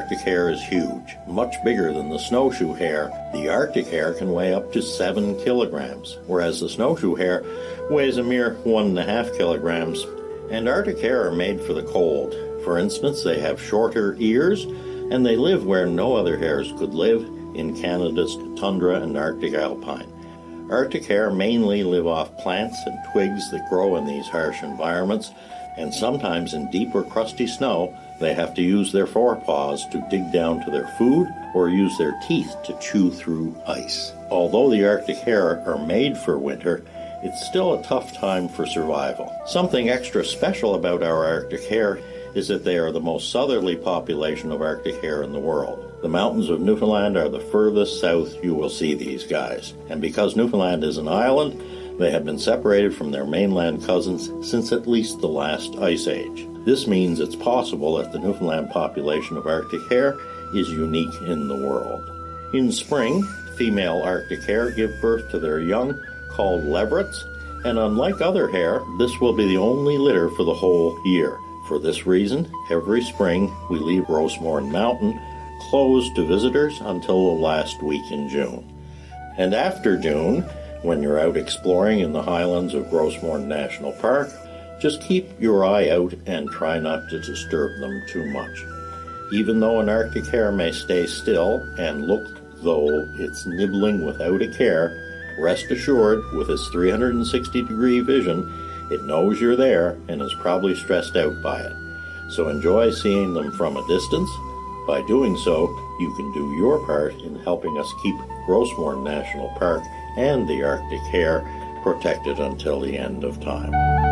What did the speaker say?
Arctic hare is huge, much bigger than the snowshoe hare. The Arctic hare can weigh up to 7 kilograms, whereas the snowshoe hare weighs a mere 1.5 kilograms. And Arctic hare are made for the cold. For instance, they have shorter ears, and they live where no other hares could live, in Canada's tundra and Arctic alpine. Arctic hare mainly live off plants and twigs that grow in these harsh environments, and sometimes in deep or crusty snow, they have to use their forepaws to dig down to their food or use their teeth to chew through ice. Although the Arctic hare are made for winter, it's still a tough time for survival. Something extra special about our Arctic hare is that they are the most southerly population of Arctic hare in the world. The mountains of Newfoundland are the furthest south you will see these guys. And because Newfoundland is an island, they have been separated from their mainland cousins since at least the last ice age. This means it's possible that the Newfoundland population of Arctic hare is unique in the world. In spring, female Arctic hare give birth to their young, called leverets, and unlike other hare, this will be the only litter for the whole year. For this reason, every spring we leave Rosemorne Mountain closed to visitors until the last week in June. And after June, when you're out exploring in the highlands of Rosemorne National Park, just keep your eye out and try not to disturb them too much. Even though an Arctic hare may stay still and look though it's nibbling without a care, rest assured, with its 360-degree vision, it knows you're there and is probably stressed out by it. So enjoy seeing them from a distance. By doing so, you can do your part in helping us keep Rosemorne National Park and the Arctic hare protected until the end of time.